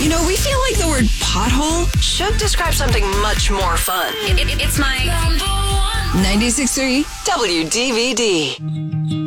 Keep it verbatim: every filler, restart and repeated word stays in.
You know, we feel like the word pothole should describe something much more fun. It, it, it's my ninety-six point three W D V D.